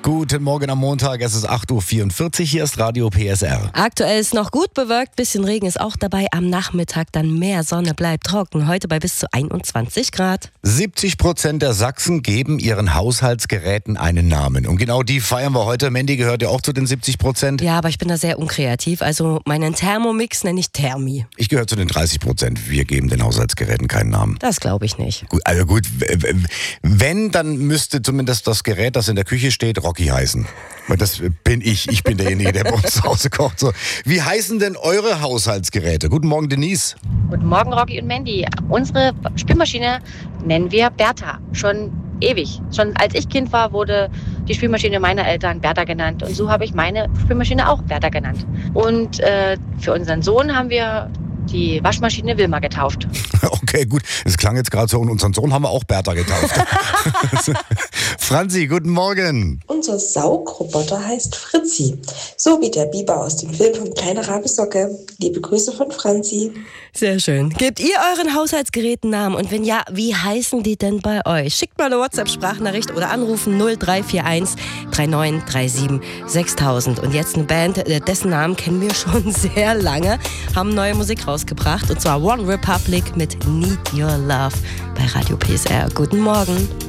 Guten Morgen am Montag, es ist 8.44 Uhr, hier ist Radio PSR. Aktuell ist noch gut bewölkt, bisschen Regen ist auch dabei. Am Nachmittag dann mehr Sonne, bleibt trocken. Heute bei bis zu 21 Grad. 70% der Sachsen geben ihren Haushaltsgeräten einen Namen. Und genau die feiern wir heute. Mandy gehört ja auch zu den 70%. Ja, aber ich bin da sehr unkreativ. Also meinen Thermomix nenne ich Thermi. Ich gehöre zu den 30%. Wir geben den Haushaltsgeräten keinen Namen. Das glaube ich nicht. Gut, also gut, wenn, dann müsste zumindest das Gerät, das in der Küche steht, Rocky heißen. Weil das bin ich. Ich bin derjenige, der bei uns zu Hause kocht. So. Wie heißen denn eure Haushaltsgeräte? Guten Morgen, Denise. Guten Morgen, Rocky und Mandy. Unsere Spülmaschine nennen wir Bertha. Schon ewig. Schon als ich Kind war, wurde die Spülmaschine meiner Eltern Bertha genannt. Und so habe ich meine Spülmaschine auch Bertha genannt. Und für unseren Sohn haben wir die Waschmaschine Wilma getauft. Okay, gut. Es klang jetzt gerade so, und unseren Sohn haben wir auch Bertha getauft. Franzi, guten Morgen. Unser Saugroboter heißt Fritzi, so wie der Biber aus dem Film vom kleinen Rabesocke. Liebe Grüße von Franzi. Sehr schön. Gebt ihr euren Haushaltsgeräten Namen? Und wenn ja, wie heißen die denn bei euch? Schickt mal eine WhatsApp-Sprachnachricht oder anrufen 0341 3937 6000. Und jetzt eine Band, dessen Namen kennen wir schon sehr lange, haben neue Musik rausgebracht. Und zwar One Republic mit Need Your Love bei Radio PSR. Guten Morgen.